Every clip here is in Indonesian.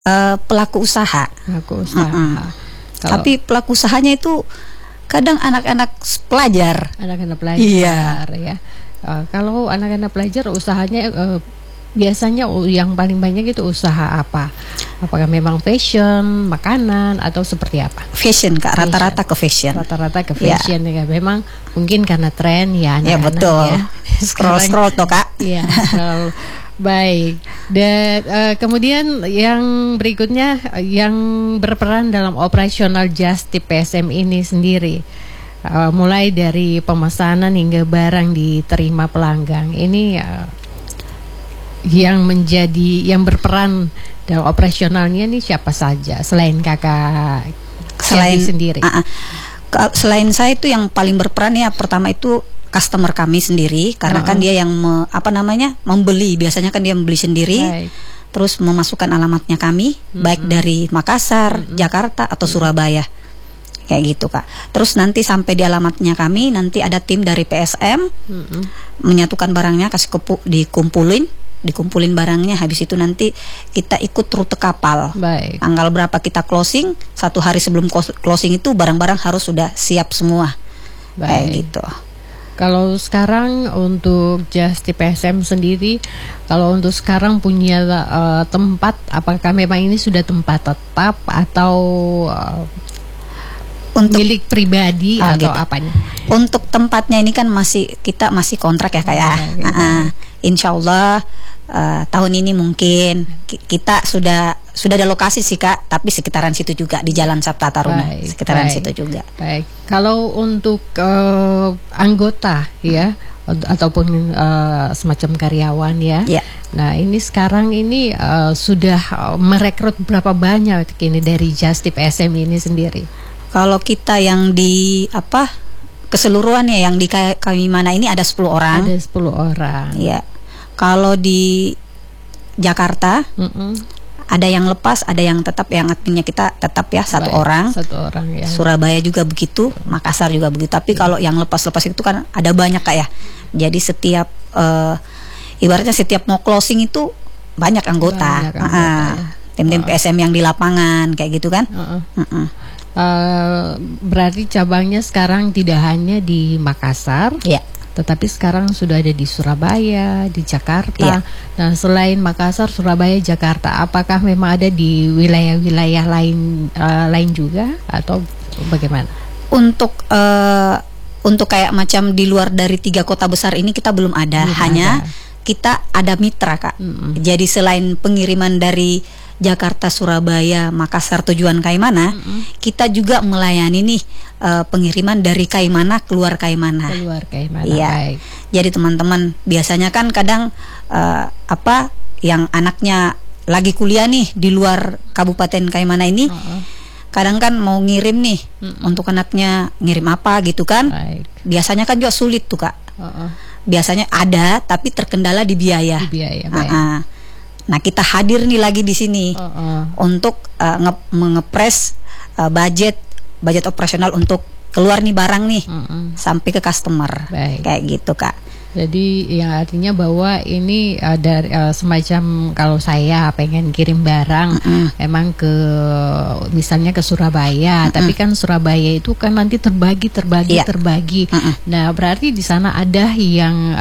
pelaku usaha. Pelaku usaha. Tapi pelaku usahanya itu kadang anak-anak pelajar. Anak-anak pelajar, iya. Ya. Kalau anak-anak pelajar usahanya biasanya yang paling banyak itu usaha apa? Apakah memang fashion, makanan, atau seperti apa? Fashion, Kak, rata-rata ke fashion. Rata-rata ke fashion ya. Memang mungkin karena tren ya anak-anak. Ya betul. Ya. Scroll toh, Kak. Iya. Baik. Dan kemudian yang berikutnya yang berperan dalam operasional Just Tip PSM ini sendiri. Mulai dari pemesanan hingga barang diterima pelanggan. Ini yang berperan dalam operasionalnya ini siapa saja selain kakak sendiri? Selain saya itu yang paling berperan ya pertama itu customer kami sendiri karena kan dia yang membeli, biasanya kan dia membeli sendiri. Baik. Terus memasukkan alamatnya kami baik dari Makassar, Jakarta atau Surabaya. Kayak gitu, Kak. Terus nanti sampai di alamatnya kami, nanti ada tim dari PSM menyatukan barangnya, dikumpulin barangnya. Habis itu nanti kita ikut rute kapal. Baik. Tanggal berapa kita closing, 1 hari sebelum closing itu barang-barang harus sudah siap semua. Baik. Kayak gitu. Kalau sekarang untuk Just Tip PSM sendiri, kalau untuk sekarang punya tempat, apakah memang ini sudah tempat tetap atau untuk milik pribadi atau gitu. Apanya? Untuk tempatnya ini kan kita masih kontrak ya, kayak insya Allah tahun ini mungkin kita sudah ada lokasi sih, Kak, tapi sekitaran situ juga di Jalan Sabta Taruna, sekitaran situ juga. Baik. Kalau untuk anggota ya ataupun semacam karyawan ya. Nah, ini sekarang ini sudah merekrut berapa banyak ini dari Just Tip PSM ini sendiri? Kalau kita yang di keseluruhan ya yang di Kaimana ini ada 10 orang. Ada 10 orang. Iya. Kalau di Jakarta ada yang lepas, ada yang tetap, yang artinya kita tetap ya satu orang. Ya. Surabaya juga begitu, Makassar juga begitu. Tapi kalau yang lepas-lepas itu kan ada banyak, Kak, ya. Jadi setiap ibaratnya setiap mau closing itu banyak anggota. Tim-tim PSM yang di lapangan kayak gitu kan. Berarti cabangnya sekarang tidak hanya di Makassar, tetapi sekarang sudah ada di Surabaya, di Jakarta. Nah, selain Makassar, Surabaya, Jakarta, apakah memang ada di wilayah-wilayah lain juga atau bagaimana? Untuk kayak macam di luar dari 3 kota besar ini kita belum ada, kita ada mitra, Kak. Jadi selain pengiriman dari Jakarta, Surabaya, Makassar tujuan Kaimana, kita juga melayani nih pengiriman dari Kaimana keluar Kaimana. Iya. Baik. Jadi teman-teman biasanya kan kadang yang anaknya lagi kuliah nih di luar Kabupaten Kaimana ini, kadang kan mau ngirim nih untuk anaknya ngirim apa gitu kan. Baik. Biasanya kan juga sulit tuh, Kak. Biasanya ada tapi terkendala di biaya. Nah, kita hadir nih lagi di sini untuk mengepres budget operasional untuk keluar nih barang nih sampai ke customer. Baik. Kayak gitu, Kak. Jadi yang artinya bahwa ini dari semacam kalau saya pengen kirim barang emang misalnya ke Surabaya, tapi kan Surabaya itu kan nanti terbagi. Nah, berarti di sana ada yang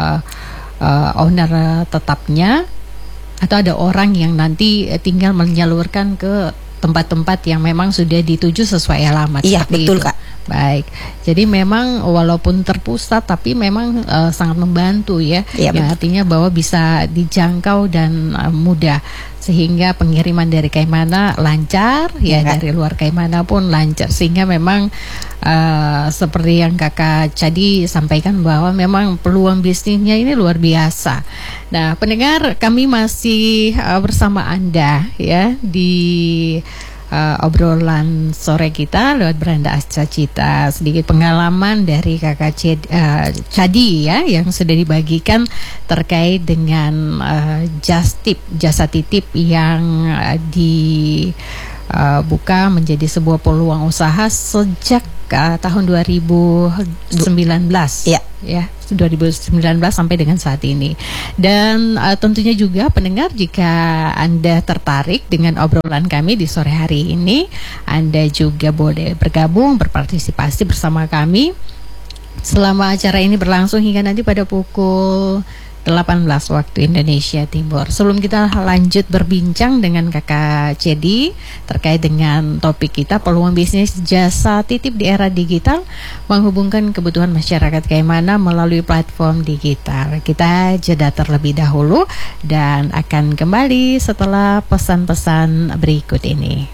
owner tetapnya atau ada orang yang nanti tinggal menyalurkan ke tempat-tempat yang memang sudah dituju sesuai alamat. Iya, betul, Kak. Baik. Jadi memang walaupun terpusat tapi memang sangat membantu ya. Yang artinya bahwa bisa dijangkau dan mudah sehingga pengiriman dari Kaimana lancar dari luar Kaimana pun lancar sehingga memang seperti yang Kakak Chadi sampaikan bahwa memang peluang bisnisnya ini luar biasa. Nah, pendengar, kami masih bersama Anda ya di obrolan sore kita lewat Beranda Astra Cita. Sedikit pengalaman dari Kakak Chadi ya yang sudah dibagikan terkait dengan Just Tip, jasa titip yang dibuka menjadi sebuah peluang usaha sejak tahun 2019. Ya. Ya, 2019 sampai dengan saat ini. Dan tentunya juga pendengar, jika Anda tertarik dengan obrolan kami di sore hari ini, Anda juga boleh bergabung, berpartisipasi bersama kami selama acara ini berlangsung hingga nanti pada pukul 18 waktu Indonesia Timur. Sebelum kita lanjut berbincang dengan Kakak Cedi terkait dengan topik kita, peluang bisnis jasa titip di era digital, menghubungkan kebutuhan masyarakat kayak mana melalui platform digital. Kita jeda terlebih dahulu dan akan kembali setelah pesan-pesan berikut ini.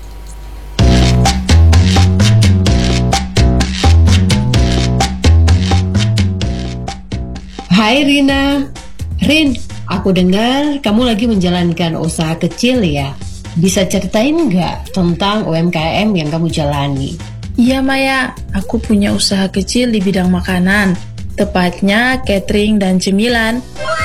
Hai Rina. Rin, aku dengar kamu lagi menjalankan usaha kecil ya. Bisa ceritain nggak tentang UMKM yang kamu jalani? Iya Maya, aku punya usaha kecil di bidang makanan, tepatnya catering dan cemilan.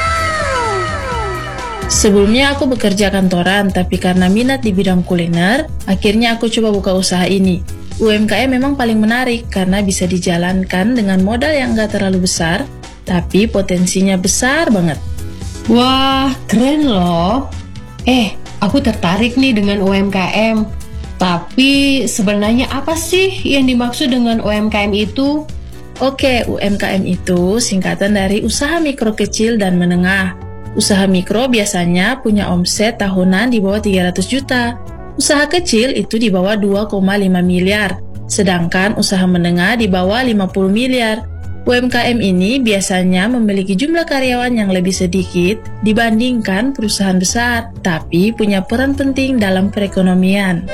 Sebelumnya aku bekerja kantoran, tapi karena minat di bidang kuliner, akhirnya aku coba buka usaha ini. UMKM memang paling menarik karena bisa dijalankan dengan modal yang nggak terlalu besar, tapi potensinya besar banget. Wah, keren loh. Aku tertarik nih dengan UMKM. Tapi sebenarnya apa sih yang dimaksud dengan UMKM itu? Oke, UMKM itu singkatan dari usaha mikro kecil dan menengah. Usaha mikro biasanya punya omset tahunan di bawah 300 juta. Usaha kecil itu di bawah 2,5 miliar. Sedangkan usaha menengah di bawah 50 miliar. UMKM ini biasanya memiliki jumlah karyawan yang lebih sedikit dibandingkan perusahaan besar, tapi punya peran penting dalam perekonomian.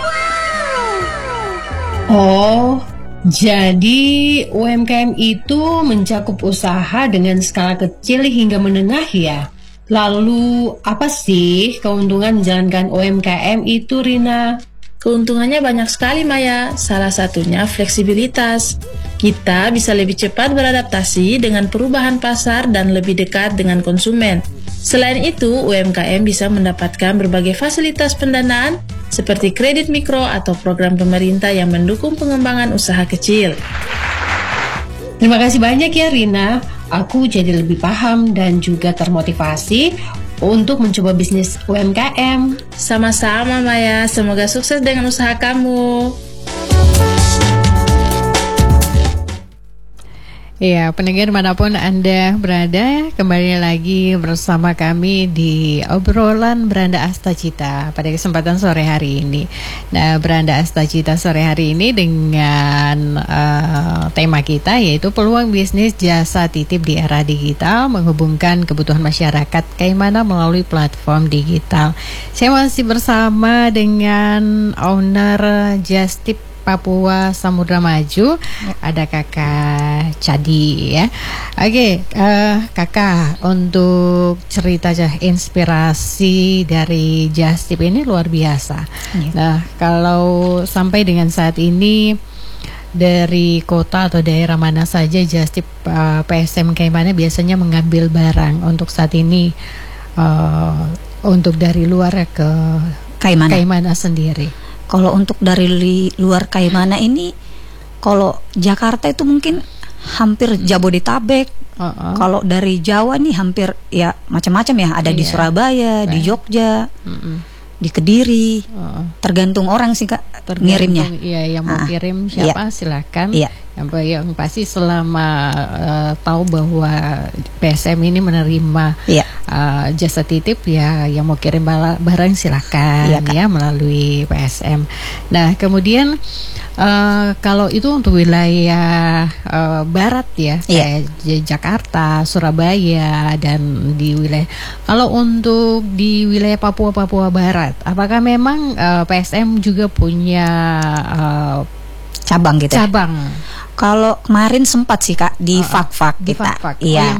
Oh, jadi UMKM itu mencakup usaha dengan skala kecil hingga menengah ya? Lalu apa sih keuntungan menjalankan UMKM itu, Rina? Keuntungannya banyak sekali Maya, salah satunya fleksibilitas. Kita bisa lebih cepat beradaptasi dengan perubahan pasar dan lebih dekat dengan konsumen. Selain itu, UMKM bisa mendapatkan berbagai fasilitas pendanaan seperti kredit mikro atau program pemerintah yang mendukung pengembangan usaha kecil. Terima kasih banyak ya Rina, aku jadi lebih paham dan juga termotivasi untuk mencoba bisnis UMKM. Sama-sama Maya, semoga sukses dengan usaha kamu. Ya, pendengar manapun Anda berada, kembali lagi bersama kami di obrolan Beranda Astacita pada kesempatan sore hari ini. Nah, Beranda Astacita sore hari ini dengan tema kita yaitu peluang bisnis jasa titip di era digital, menghubungkan kebutuhan masyarakat kayak mana melalui platform digital. Saya masih bersama dengan owner Just Tip Papua Samudra Maju, ada Kakak Cedi ya. Oke, Kakak, untuk cerita inspirasi dari Just Tip ini luar biasa. Nah, kalau sampai dengan saat ini dari kota atau daerah mana saja Just Tip PSM kayak mana biasanya mengambil barang untuk saat ini untuk dari luar ke Kaimana sendiri? Kalau untuk dari luar Kaimana ini, kalau Jakarta itu mungkin hampir Jabodetabek. Kalau dari Jawa nih hampir ya macam-macam ya. Ada di Surabaya, di Jogja, di Kediri. Tergantung orang sih Kak, ngirimnya. Iya, yang mau kirim siapa silakan. Yang pasti selama tahu bahwa PSM ini menerima jasa titip ya, yang mau kirim barang silakan ya melalui PSM. Nah, kemudian kalau itu untuk wilayah barat ya, kayak Jakarta, Surabaya dan di wilayah. Kalau untuk di wilayah Papua Barat, apakah memang PSM juga punya cabang gitu? Cabang. Kalau kemarin sempat sih Kak di Fak-Fak kita. Iya.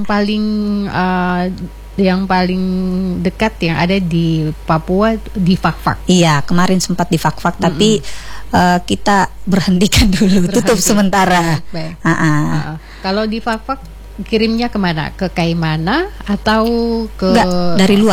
Yang paling dekat yang ada di Papua di Fak-Fak. Iya, kemarin sempat di Fak-Fak, tapi kita berhentikan dulu, tutup sementara. Kalau di Fak-Fak kirimnya kemana? Ke Kaimana atau ke? Enggak, dari luar Kak.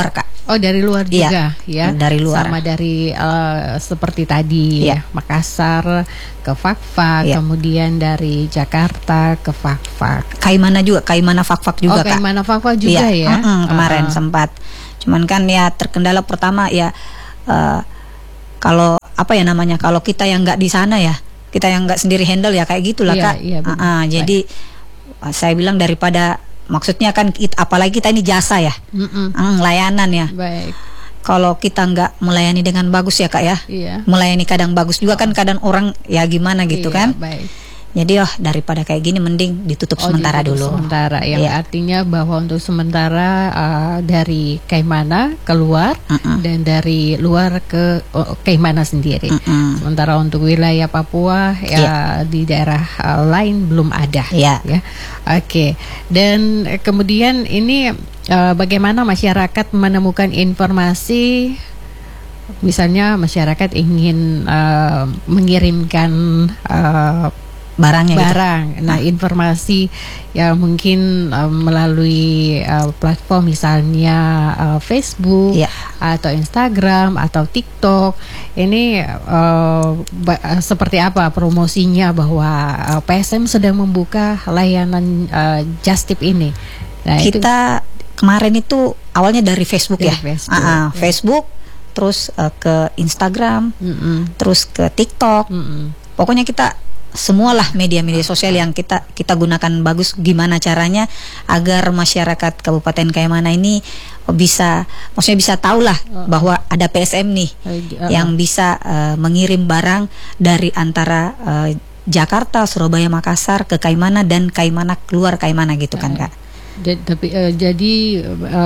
Oh, dari luar juga, ya. Dari luar. Sama dari seperti tadi, Makassar ke Fakfak, kemudian dari Jakarta ke Fakfak. Kaimana Fakfak juga, Kak. Kaimana Fakfak juga, ya. Kemarin sempat. Cuman kan ya terkendala pertama ya, kalau apa ya namanya, kalau kita yang nggak di sana ya, kita yang nggak sendiri handle ya kayak gitulah, Kak. Jadi saya bilang daripada, maksudnya kan apalagi kita ini jasa ya, layanan ya. Baik. Kalau kita nggak melayani dengan bagus ya, Kak ya, melayani kadang bagus juga kan, kadang orang ya gimana gitu kan. Baik. Jadi daripada kayak gini mending ditutup sementara dulu. Sementara, yang artinya bahwa untuk sementara dari Kaimana keluar dan dari luar ke Kaimana sendiri. Sementara untuk wilayah Papua ya di daerah lain belum ada. Ya. Oke. Dan kemudian ini bagaimana masyarakat menemukan informasi? Misalnya masyarakat ingin mengirimkan barang. Nah, informasi yang mungkin melalui platform misalnya Facebook atau Instagram atau TikTok. Ini seperti apa promosinya bahwa PSM sedang membuka layanan Just Tip ini? Nah, kita kemarin itu awalnya dari Facebook ya. Facebook, terus ke Instagram, terus ke TikTok. Pokoknya kita semualah media-media sosial yang kita gunakan bagus. Gimana caranya agar masyarakat Kabupaten Kaimana ini bisa tahu lah bahwa ada PSM nih yang bisa mengirim barang dari antara Jakarta, Surabaya, Makassar ke Kaimana dan Kaimana keluar Kaimana gitu kan, Kak. Jadi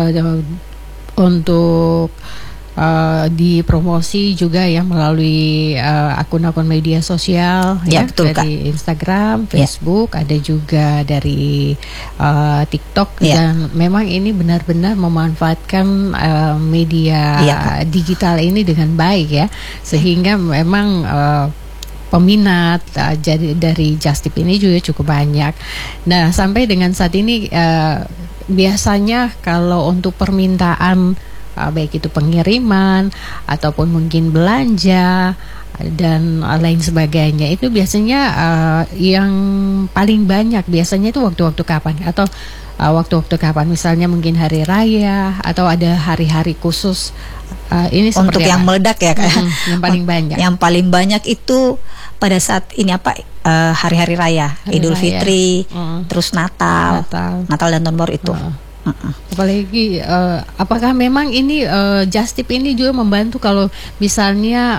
untuk dipromosi juga ya melalui akun-akun media sosial betul, dari Kak. Instagram, Facebook, ada juga dari TikTok dan memang ini benar-benar memanfaatkan media digital ini dengan baik ya, sehingga memang peminat jadi dari Just Tip ini juga cukup banyak. Nah, sampai dengan saat ini biasanya kalau untuk permintaan baik itu pengiriman ataupun mungkin belanja dan lain sebagainya, itu biasanya yang paling banyak biasanya itu waktu-waktu kapan? Atau waktu-waktu kapan? Misalnya mungkin hari raya atau ada hari-hari khusus. Ini untuk yang meledak ya, Kak. Yang paling banyak. Yang paling banyak itu pada saat ini hari-hari raya, Idul Fitri, terus Natal dan Tahun Baru itu. Apalagi apakah memang ini Just Tip ini juga membantu kalau misalnya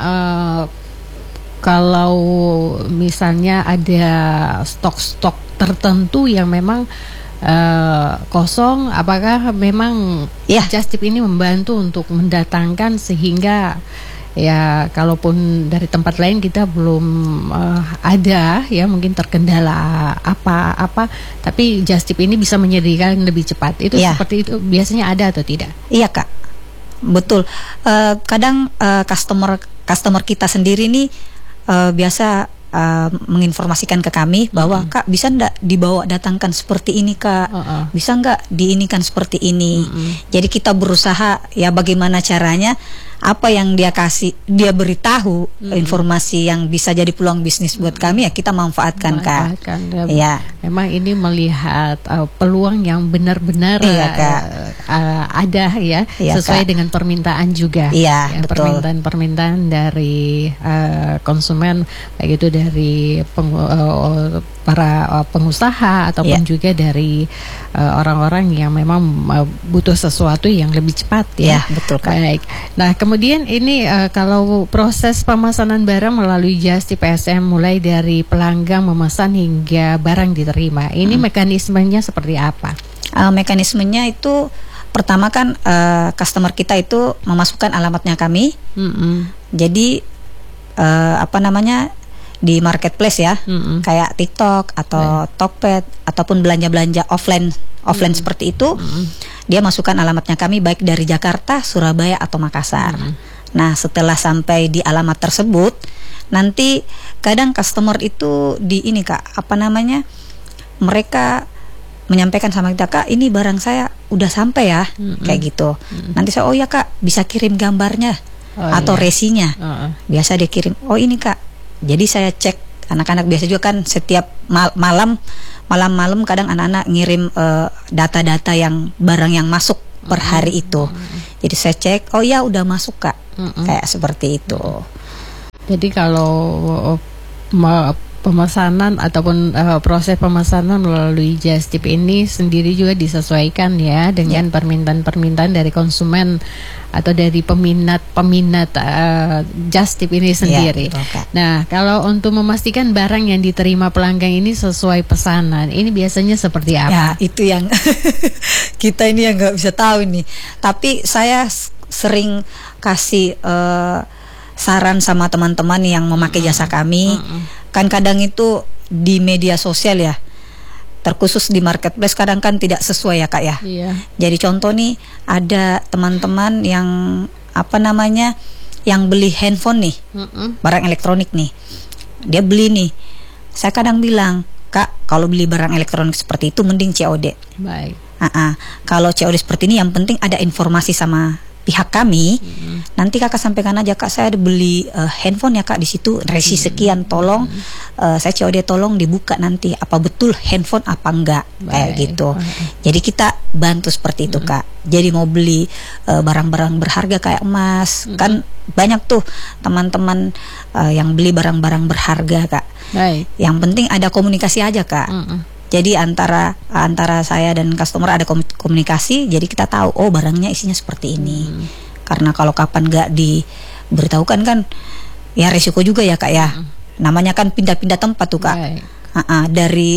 ada stok-stok tertentu yang memang kosong, apakah memang Just Tip ini membantu untuk mendatangkan, sehingga ya kalaupun dari tempat lain kita belum ada ya, mungkin terkendala apa-apa, tapi Just Tip ini bisa menyediakan lebih cepat. Itu seperti itu biasanya ada atau tidak? Iya, Kak, betul. Kadang customer kita sendiri nih biasa menginformasikan ke kami bahwa Kak, bisa ndak datangkan seperti ini, Kak, bisa nggak diinikan seperti ini. Jadi kita berusaha ya bagaimana caranya, apa yang dia beritahu informasi yang bisa jadi peluang bisnis buat kami, ya kita manfaatkan, Kak. Ya. Memang ini melihat peluang yang benar-benar ada ya, sesuai dengan permintaan juga. Iya, betul. Permintaan dari konsumen, baik itu dari para pengusaha ataupun juga dari orang-orang yang memang butuh sesuatu yang lebih cepat ya. Betul, Kak. Baik. Nah, kemudian ini kalau proses pemesanan barang melalui Just Tip PSM mulai dari pelanggan memesan hingga barang diterima, ini mekanismenya seperti apa? Mekanismenya itu pertama kan customer kita itu memasukkan alamatnya kami. Jadi di marketplace ya, kayak TikTok atau Tokped ataupun belanja-belanja offline seperti itu, dia masukkan alamatnya kami baik dari Jakarta, Surabaya atau Makassar. Nah, setelah sampai di alamat tersebut, nanti kadang customer itu mereka menyampaikan sama kita, Kak, ini barang saya udah sampai ya, kayak gitu. Nanti saya, oh ya Kak, bisa kirim gambarnya atau resinya. Biasa dia kirim, oh ini Kak. Jadi saya cek, anak-anak biasa juga kan setiap malam kadang anak-anak ngirim data-data yang barang yang masuk per hari itu. Jadi saya cek, oh ya udah masuk Kak, kayak seperti itu. Jadi kalau pemesanan ataupun proses pemesanan melalui Just Tip ini sendiri juga disesuaikan ya dengan permintaan-permintaan dari konsumen atau dari peminat Just Tip ini sendiri. Nah, kalau untuk memastikan barang yang diterima pelanggan ini sesuai pesanan, ini biasanya seperti apa? Ya, itu yang kita ini yang nggak bisa tahu nih. Tapi saya sering kasih saran sama teman-teman yang memakai jasa kami. Kan kadang itu di media sosial ya, terkhusus di marketplace kadang kan tidak sesuai ya Kak ya. Jadi contoh nih, ada teman-teman yang yang beli handphone nih, barang elektronik nih, dia beli nih. Saya kadang bilang, Kak, kalau beli barang elektronik seperti itu mending COD. Baik. Kalau COD seperti ini yang penting ada informasi sama pihak kami. Nanti Kakak sampaikan aja, Kak, saya beli handphone ya Kak, di situ resi sekian, tolong saya COD, tolong dibuka nanti apa betul handphone apa enggak. Kayak gitu. Jadi kita bantu seperti itu Kak. Jadi mau beli barang-barang berharga kayak emas, kan banyak tuh teman-teman yang beli barang-barang berharga Kak. Yang penting ada komunikasi aja Kak. Jadi antara saya dan customer ada komunikasi, jadi kita tahu, oh barangnya isinya seperti ini. Karena kalau kapan nggak diberitahukan kan ya resiko juga ya Kak ya. Namanya kan pindah-pindah tempat tuh Kak. Dari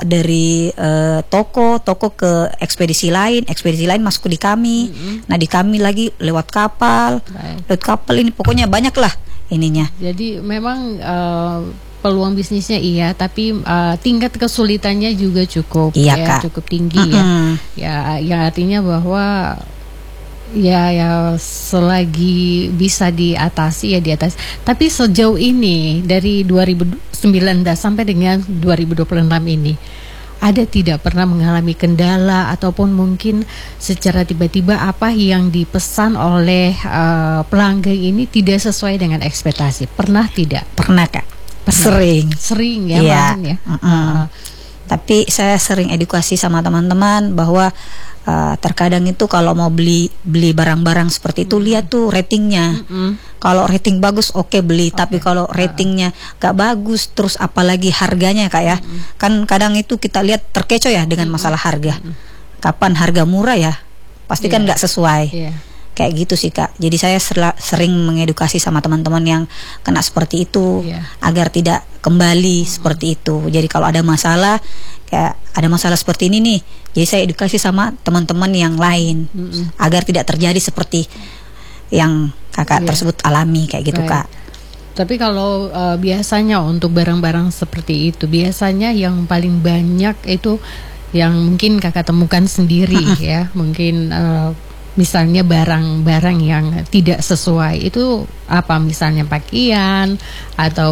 toko ke ekspedisi lain masuk di kami. Nah di kami lagi lewat kapal ini, pokoknya banyak lah ininya. Jadi memang peluang bisnisnya iya, tapi tingkat kesulitannya juga cukup cukup tinggi ya. Yang artinya bahwa ya selagi bisa diatasi ya diatasi. Tapi sejauh ini dari 2019 sampai dengan 2026 ini, ada tidak pernah mengalami kendala ataupun mungkin secara tiba-tiba apa yang dipesan oleh pelanggan ini tidak sesuai dengan ekspektasi? Pernah tidak? Pernah Kak. Sering ya. Tapi saya sering edukasi sama teman-teman bahwa terkadang itu kalau mau beli barang-barang seperti itu, lihat tuh ratingnya. Kalau rating bagus oke beli, tapi kalau ratingnya gak bagus, terus apalagi harganya Kak ya. Kan kadang itu kita lihat terkecoh ya dengan masalah harga. Kapan harga murah ya, pasti kan gak sesuai. Kayak gitu sih Kak. Jadi saya sering mengedukasi sama teman-teman yang kena seperti itu agar tidak kembali seperti itu. Jadi kalau ada masalah, kayak ada masalah seperti ini nih, jadi saya edukasi sama teman-teman yang lain agar tidak terjadi seperti yang Kakak tersebut alami kayak gitu Kak. Tapi kalau biasanya untuk barang-barang seperti itu, biasanya yang paling banyak itu yang mungkin Kakak temukan sendiri ya, mungkin misalnya barang-barang yang tidak sesuai itu apa, misalnya pakaian atau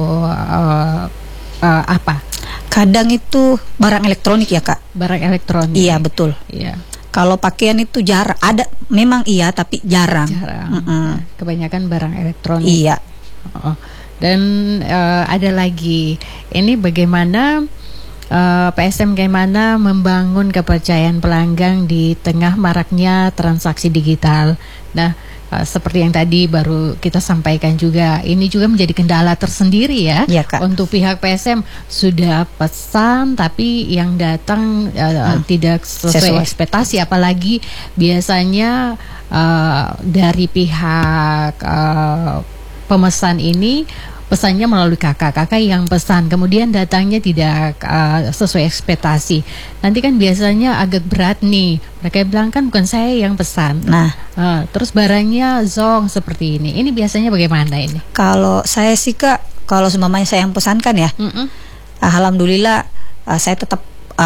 apa? Kadang itu barang elektronik ya Kak. Barang elektronik. Iya betul. Kalau pakaian itu jarang, ada memang iya tapi jarang. Kebanyakan barang elektronik. Iya. Dan ada lagi, ini bagaimana PSM bagaimana membangun kepercayaan pelanggan di tengah maraknya transaksi digital. Nah, seperti yang tadi baru kita sampaikan juga, ini juga menjadi kendala tersendiri ya Kak. Untuk pihak PSM. Sudah pesan tapi yang datang tidak sesuai ekspektasi, apalagi biasanya dari pihak pemesan ini pesannya melalui kakak yang pesan, kemudian datangnya tidak sesuai ekspektasi. Nanti kan biasanya agak berat nih, mereka bilang kan bukan saya yang pesan. Terus barangnya zong seperti ini. Ini biasanya bagaimana ini? Kalau saya sih Kak, kalau seumpamanya saya yang pesankan ya, alhamdulillah saya tetap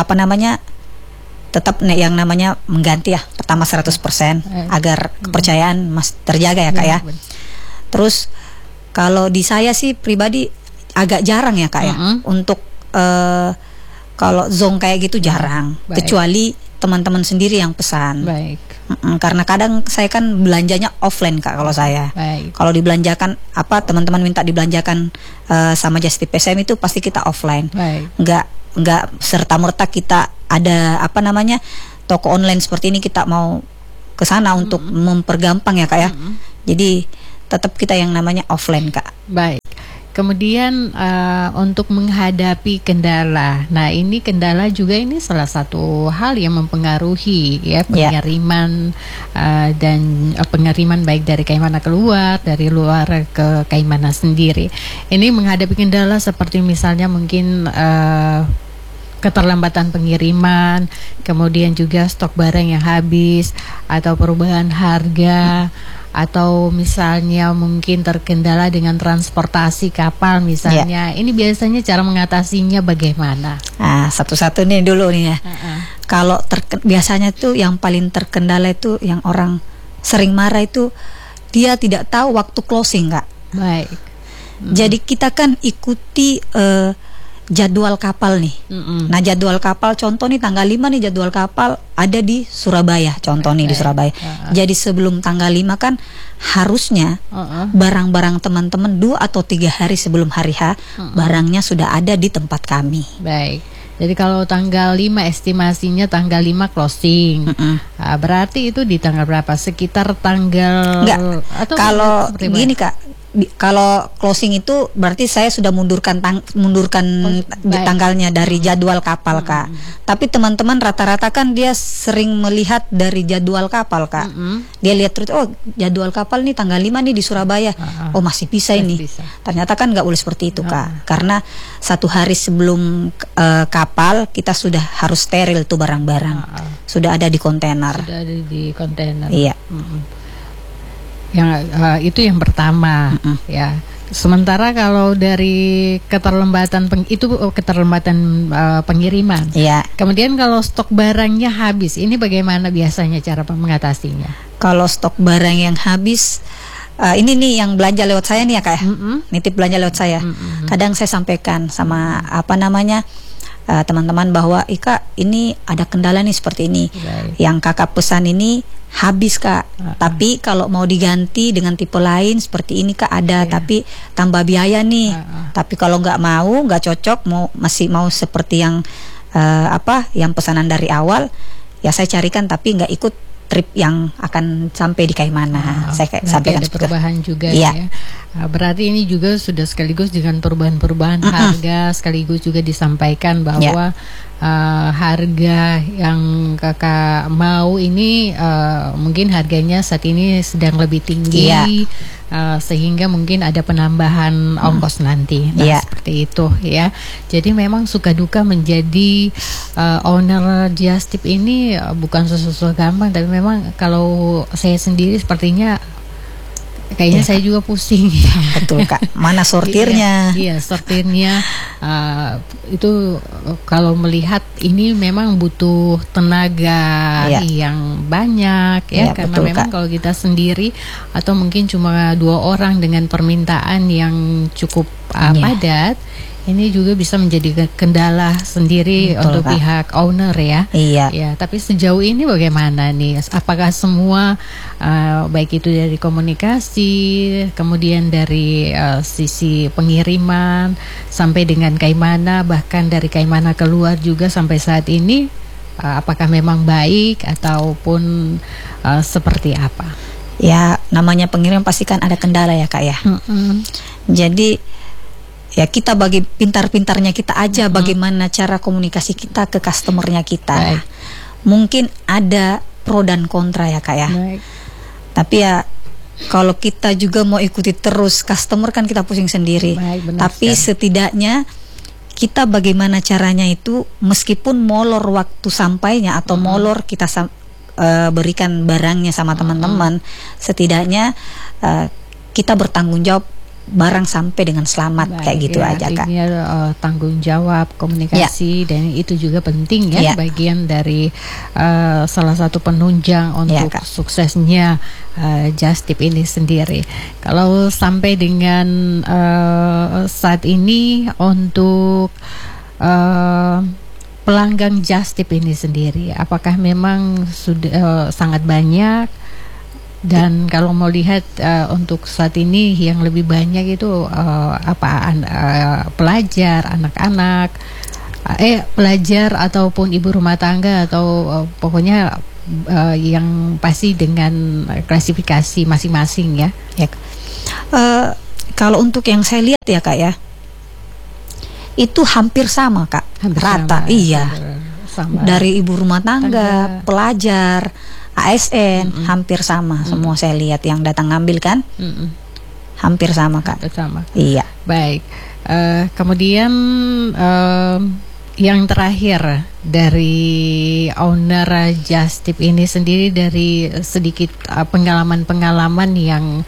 tetap yang namanya mengganti ya, pertama 100% agar kepercayaan terjaga ya Kak ya. Terus kalau di saya sih pribadi agak jarang ya Kak ya untuk Kalau zong kayak gitu jarang, kecuali teman-teman sendiri yang pesan. Baik. Karena kadang saya kan belanjanya offline Kak kalau saya. Kalau dibelanjakan teman-teman minta dibelanjakan sama Just Tip PSM itu pasti kita offline. Enggak serta-merta kita ada toko online seperti ini kita mau ke sana untuk mempergampang ya Kak ya. Jadi tetap kita yang namanya offline Kak. Baik. Kemudian untuk menghadapi kendala, nah ini kendala juga ini salah satu hal yang mempengaruhi ya pengiriman dan pengiriman baik dari Kaimana keluar, dari luar ke Kaimana sendiri. Ini menghadapi kendala seperti misalnya mungkin keterlambatan pengiriman, kemudian juga stok barang yang habis atau perubahan harga. Atau misalnya mungkin terkendala dengan transportasi kapal misalnya. Ini biasanya cara mengatasinya bagaimana? Satu-satu nih dulu nih ya. Kalau biasanya tuh yang paling terkendala itu yang orang sering marah itu dia tidak tahu waktu closing Kak. Baik. Jadi kita kan ikuti jadwal kapal nih. Nah jadwal kapal contoh nih tanggal 5 nih jadwal kapal ada di Surabaya contoh nih di Surabaya. Jadi sebelum tanggal 5 kan harusnya barang-barang teman-teman 2 atau 3 hari sebelum hari H barangnya sudah ada di tempat kami. Baik. Jadi kalau tanggal 5 estimasinya tanggal 5 closing. Berarti itu di tanggal berapa? Sekitar tanggal atau kalau gini Kak. Kalau closing itu berarti saya sudah mundurkan tanggalnya dari jadwal kapal Kak. Tapi teman-teman rata-rata kan dia sering melihat dari jadwal kapal Kak. Dia lihat terus jadwal kapal nih tanggal 5 nih di Surabaya. Masih bisa ini. Ternyata kan nggak boleh seperti itu Kak. Karena 1 hari sebelum kapal kita sudah harus steril tuh barang-barang. Sudah ada di kontainer. Sudah ada di kontainer. Iya. Yang itu yang pertama ya. Sementara kalau dari keterlambatan pengiriman. Ya. Kemudian kalau stok barangnya habis, ini bagaimana biasanya cara mengatasinya? Kalau stok barang yang habis, ini nih yang belanja lewat saya nih ya Kak ya. Nitip belanja lewat saya. Kadang saya sampaikan sama teman-teman bahwa Ika ini ada kendala nih seperti ini. Yang kakak pesan ini habis Kak. Tapi kalau mau diganti dengan tipe lain seperti ini Kak ada, tapi tambah biaya nih. Tapi kalau nggak cocok, masih mau seperti yang yang pesanan dari awal, ya saya carikan tapi nggak ikut trip yang akan sampai di Kaimana. Saya sampaikan ada perubahan juga ya. Berarti ini juga sudah sekaligus dengan perubahan-perubahan harga, sekaligus juga disampaikan bahwa harga yang kakak mau ini mungkin harganya saat ini sedang lebih tinggi, sehingga mungkin ada penambahan ongkos nanti. Seperti itu ya. Jadi memang suka duka menjadi owner Just Tip ini bukan sesuatu gampang, tapi memang kalau saya sendiri sepertinya kayaknya saya juga pusing. Betul Kak. Mana sortirnya? Iya, sortirnya itu kalau melihat ini memang butuh tenaga yang banyak ya, karena betul, memang Kak, kalau kita sendiri atau mungkin cuma 2 orang dengan permintaan yang cukup padat, ini juga bisa menjadi kendala sendiri untuk Kak, pihak owner ya. Ya, tapi sejauh ini bagaimana nih? Apakah semua baik itu dari komunikasi, kemudian dari sisi pengiriman sampai dengan Kaimana, bahkan dari Kaimana keluar juga sampai saat ini, apakah memang baik ataupun seperti apa? Ya, namanya pengiriman pasti kan ada kendala ya Kak ya. Jadi ya kita bagi pintar-pintarnya kita aja bagaimana cara komunikasi kita ke customernya kita. Mungkin ada pro dan kontra ya Kak ya. Tapi ya kalau kita juga mau ikuti terus customer kan kita pusing sendiri. Tapi setidaknya kita bagaimana caranya itu meskipun molor waktu sampainya atau molor kita berikan barangnya sama teman-teman, setidaknya kita bertanggung jawab barang sampai dengan selamat. Kayak gitu aja Kak. Artinya tanggung jawab komunikasi dan itu juga penting ya, bagian dari salah satu penunjang untuk suksesnya Just Tip ini sendiri. Kalau sampai dengan saat ini untuk pelanggan Just Tip ini sendiri, apakah memang sudah sangat banyak? Dan kalau mau lihat untuk saat ini yang lebih banyak itu pelajar, anak-anak, pelajar ataupun ibu rumah tangga atau pokoknya yang pasti dengan klasifikasi masing-masing ya. Kalau untuk yang saya lihat ya Kak ya, itu hampir sama Kak, hampir rata, sama, iya. Sama. Dari ibu rumah tangga, pelajar, ASN, hampir sama semua saya lihat yang datang ngambil kan, hampir sama Kak. Hampir sama. Iya. Baik. Kemudian yang terakhir dari owner Just Tip ini sendiri, dari sedikit pengalaman-pengalaman yang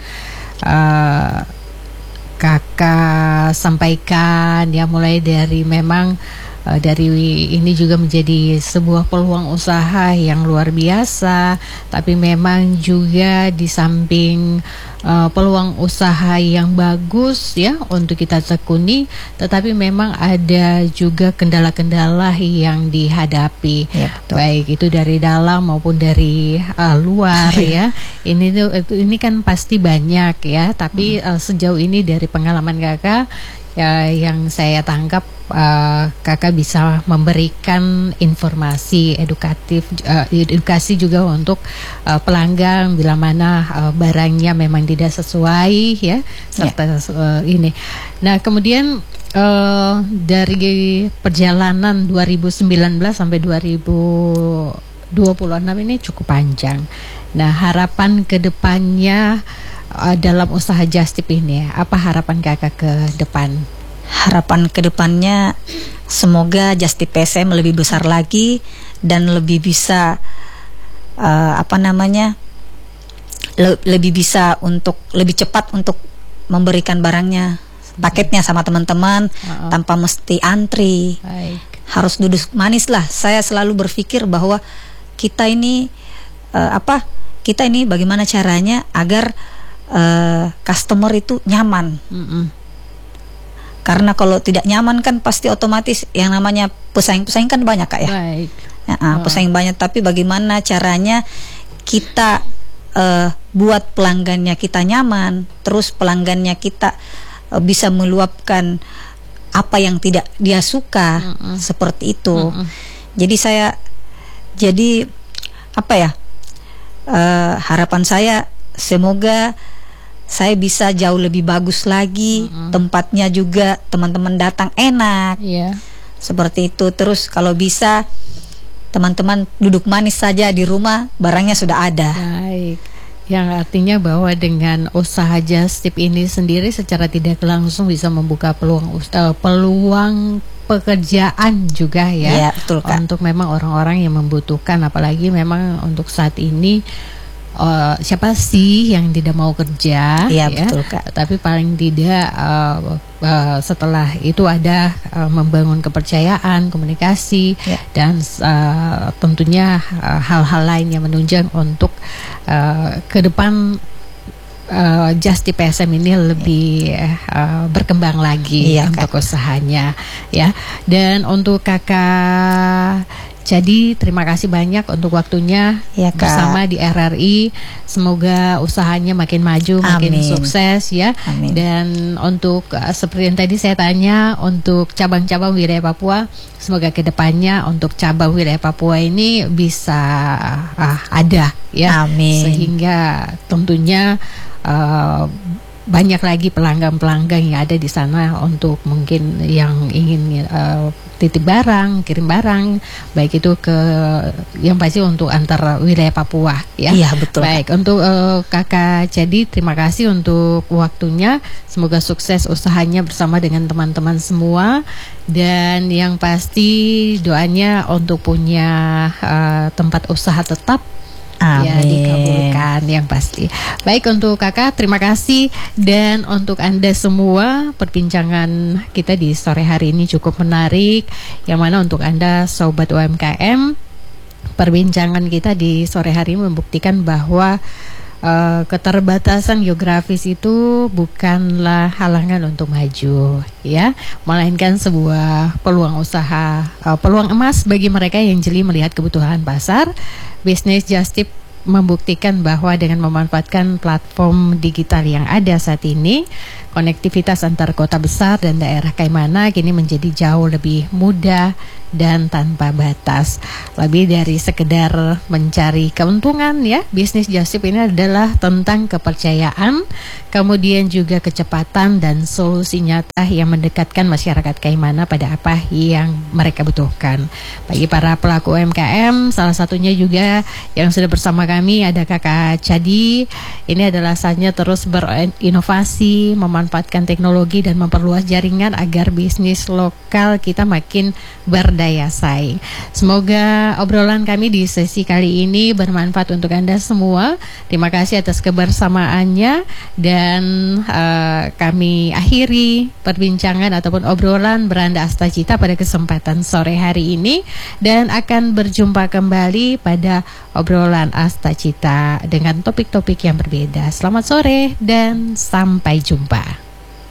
Kakak sampaikan ya, mulai dari memang dari ini juga menjadi sebuah peluang usaha yang luar biasa, tapi memang juga di samping peluang usaha yang bagus ya untuk kita tekuni, tetapi memang ada juga kendala-kendala yang dihadapi, ya, baik itu dari dalam maupun dari luar ya. Ini kan pasti banyak ya, tapi sejauh ini dari pengalaman Kakak ya, yang saya tangkap Kakak bisa memberikan informasi edukasi juga untuk pelanggan bila mana barangnya memang tidak sesuai ya, serta ini. Nah, kemudian dari perjalanan 2019 sampai 2026 ini cukup panjang. Nah, harapan ke depannya dalam usaha Just Tip ini, apa harapan Kakak ke depan? Harapan ke depannya semoga Just Tip PSM lebih besar lagi dan lebih bisa lebih bisa untuk lebih cepat untuk memberikan barangnya, paketnya sama teman-teman tanpa mesti antri. Baik. Harus duduk manis lah. Saya selalu berpikir bahwa kita ini kita ini bagaimana caranya agar customer itu nyaman. Karena kalau tidak nyaman kan pasti otomatis yang namanya pesaing-pesaing kan banyak Kak ya. Baik. Pesaing banyak, tapi bagaimana caranya kita buat pelanggannya kita nyaman, terus pelanggannya kita bisa meluapkan apa yang tidak dia suka, seperti itu. Jadi harapan saya semoga saya bisa jauh lebih bagus lagi, tempatnya juga teman-teman datang enak, seperti itu. Terus kalau bisa teman-teman duduk manis saja di rumah, barangnya sudah ada. Baik. Yang artinya bahwa dengan usaha Just Tip ini sendiri secara tidak langsung bisa membuka peluang pekerjaan juga ya, betul, Kak. Untuk memang orang-orang yang membutuhkan, apalagi memang untuk saat ini. Siapa sih yang tidak mau kerja? Iya, betul Kak. Tapi paling tidak setelah itu ada membangun kepercayaan, komunikasi, dan tentunya hal-hal lain yang menunjang untuk ke depan Just Tip PSM ini lebih berkembang lagi untuk usahanya ya. Dan untuk Kakak, jadi terima kasih banyak untuk waktunya bersama di RRI. Semoga usahanya makin maju, makin sukses ya. Amin. Dan untuk seperti yang tadi saya tanya, untuk cabang-cabang wilayah Papua, semoga kedepannya untuk cabang wilayah Papua ini bisa ada ya. Amin. Sehingga tentunya banyak lagi pelanggan-pelanggan yang ada di sana untuk mungkin yang ingin titip barang, kirim barang, baik itu ke yang pasti untuk antar wilayah Papua ya. Iya, betul. Baik, untuk Kakak Jadi terima kasih untuk waktunya. Semoga sukses usahanya bersama dengan teman-teman semua, dan yang pasti doanya untuk punya tempat usaha tetap. Amin. Ya, dikabulkan yang pasti. Baik, untuk Kakak terima kasih, dan untuk Anda semua perbincangan kita di sore hari ini cukup menarik, yang mana untuk Anda Sobat UMKM, perbincangan kita di sore hari ini membuktikan bahwa keterbatasan geografis itu bukanlah halangan untuk maju, ya, melainkan sebuah peluang usaha, peluang emas bagi mereka yang jeli melihat kebutuhan pasar. Bisnis Just Tip membuktikan bahwa dengan memanfaatkan platform digital yang ada saat ini, konektivitas antar kota besar dan daerah kaimana kini menjadi jauh lebih mudah dan tanpa batas. Lebih dari sekedar mencari keuntungan, ya, bisnis Just Tip ini adalah tentang kepercayaan, kemudian juga kecepatan dan solusi nyata yang mendekatkan masyarakat kaimana pada apa yang mereka butuhkan. Bagi para pelaku UMKM, salah satunya juga yang sudah bersama kami ada Kakak Chadi. Ini adalah saatnya terus berinovasi, memanfaatkan teknologi dan memperluas jaringan agar bisnis lokal kita makin berdaya saing. Semoga obrolan kami di sesi kali ini bermanfaat untuk Anda semua. Terima kasih atas kebersamaannya dan kami akhiri perbincangan ataupun obrolan Beranda Astacita pada kesempatan sore hari ini dan akan berjumpa kembali pada obrolan Astacita dengan topik-topik yang berbeda. Selamat sore dan sampai jumpa.